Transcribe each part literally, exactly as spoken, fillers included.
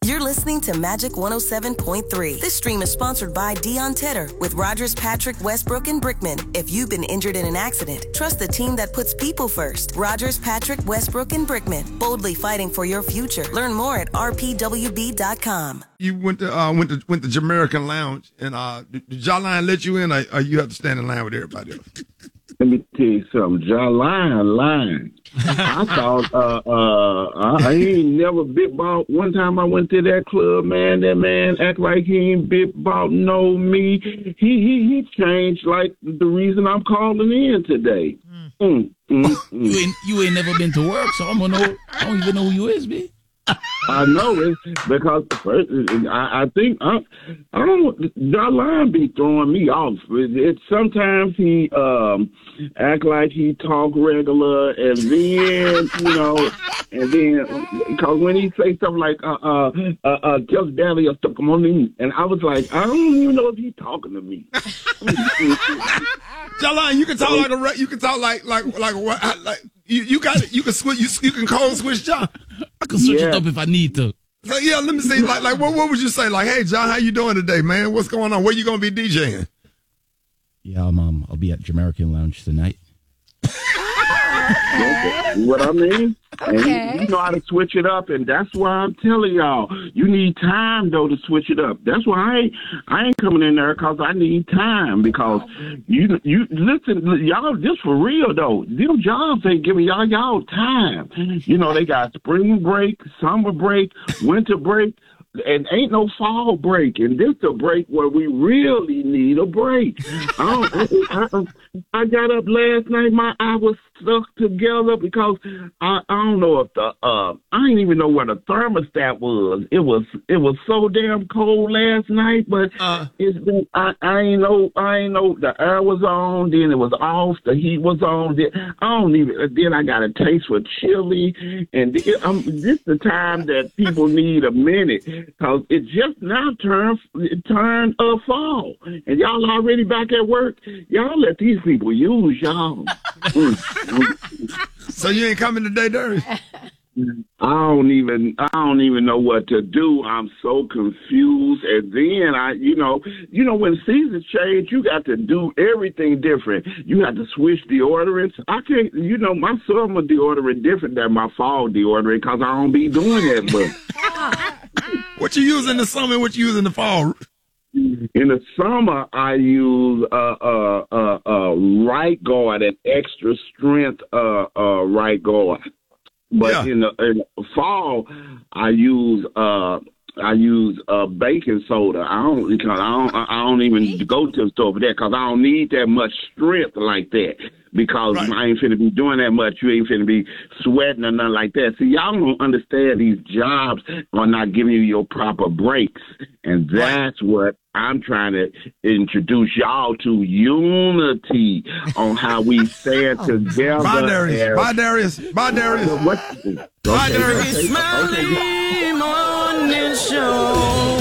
You're listening to Magic one oh seven point three. This stream is sponsored by Dion Tedder with Rogers, Patrick, Westbrook, and Brickman. If you've been injured in an accident, trust the team that puts people first. Rogers, Patrick, Westbrook, and Brickman. Boldly fighting for your future. Learn more at r p w b dot com. You went to uh, went to went to Jamaican Lounge, and uh, did Jawline let you in, or, or you have to stand in line with everybody else? Let me tell you something. Jawline lying. I thought uh, uh, I ain't never bit about. One time I went to that club, man. That man act like he ain't bit about no me. He he he changed like the reason I'm calling in today. Mm. Mm, mm, mm. You ain't you ain't never been to work, so I'm gonna know. I don't even know who you is, B. I know it because first, I, I think I, I don't. Jawline be throwing me off. It, it sometimes he um, act like he talk regular, and then you know, and then because when he say something like uh uh uh, uh just barely a stuck on me, and I was like, I don't even know if he talking to me. Jawline, you can talk like a re- you can talk like like like like, like you you got it. You can switch. You, you can code switch John. I can switch Yeah. it up if I need to. So yeah, let me see. Like like what what would you say? Like, hey John, how you doing today, man? What's going on? Where you gonna be DJing? Yeah, um, um, I'll be at Jamaican Lounge tonight. What I mean? Okay. And you know how to switch it up, and that's why I'm telling y'all, you need time though to switch it up. That's why I ain't, I ain't coming in there because I need time. Because you you listen, y'all, this for real though. Them jobs ain't giving y'all y'all time. You know they got spring break, summer break, winter break. And ain't no fall break, and this a break where we really need a break. I, don't, I, I got up last night, my eye was stuck together because I, I don't know if the uh I didn't even know where the thermostat was. It was it was so damn cold last night, but Uh. it's been I, I ain't know I ain't know the air was on, then it was off, the heat was on. Then I don't even then I got a taste for chili, and it, um, this the time that people need a minute. Cause it just now turned it turned uh, fall, and y'all already back at work. Y'all let these people use y'all. Mm, mm. So you ain't coming today, Darius? I don't even I don't even know what to do. I'm so confused. And then I, you know, you know when seasons change, you got to do everything different. You have to switch deodorants. I can't, you know, my summer deodorant different than my fall deodorant because I don't be doing that much. What you use in the summer and what you use in the fall? In the summer, I use uh, uh, uh, uh, right guard and extra strength uh, uh, right guard. But Yeah. in, the, in the fall, I use uh, I use uh, baking soda. I don't because I don't I don't even go to the store for that because I don't need that much strength like that. Because Right. I ain't finna be doing that much. You ain't finna be sweating or nothing like that. See, y'all don't understand these jobs are not giving you your proper breaks. And that's what I'm trying to introduce y'all to, unity on how we stand together. Bye, Darius. as- Bye, Darius. Bye, Darius. What? Bye, Okay, Darius. okay, okay.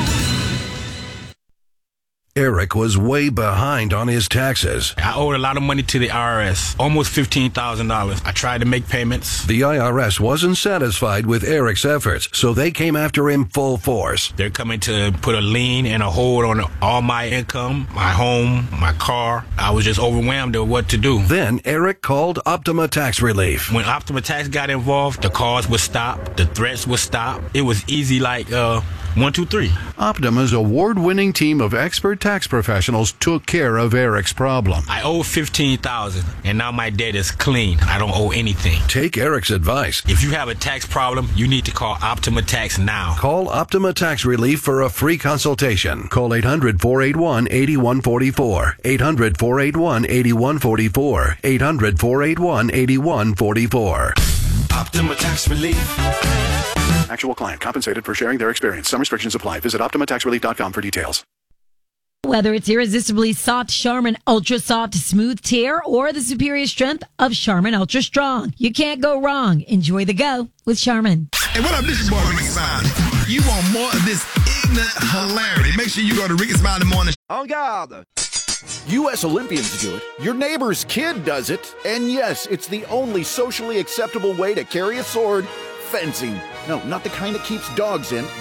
Eric was way behind on his taxes. I owed a lot of money to the I R S, almost fifteen thousand dollars. I tried to make payments. The I R S wasn't satisfied with Eric's efforts, so they came after him full force. They're coming to put a lien and a hold on all my income, my home, my car. I was just overwhelmed with what to do. Then Eric called Optima Tax Relief. When Optima Tax got involved, the calls would stop, the threats would stop. It was easy like uh, one, two, three. Optima's award-winning team of expert tax professionals took care of Eric's problem. I owe fifteen thousand dollars, and now my debt is clean. I don't owe anything. Take Eric's advice. If you have a tax problem, you need to call Optima Tax now. Call Optima Tax Relief for a free consultation. Call eight hundred, four eight one, eight one four four. eight hundred, four eight one, eight one four four. eight hundred, four eight one, eight one four four. Optima Tax Relief. Actual client compensated for sharing their experience. Some restrictions apply. Visit Optima Tax Relief dot com for details. Whether it's irresistibly soft Charmin Ultra Soft Smooth Tear or the superior strength of Charmin Ultra Strong, you can't go wrong. Enjoy the go with Charmin. Hey, what up? This is your boy Ricky Smiley. You want more of this ignorant hilarity? Make sure you go to Ricky Smiley Morning. En garde. U S Olympians do it. Your neighbor's kid does it. And yes, it's the only socially acceptable way to carry a sword. Fencing. No, not the kind that keeps dogs in.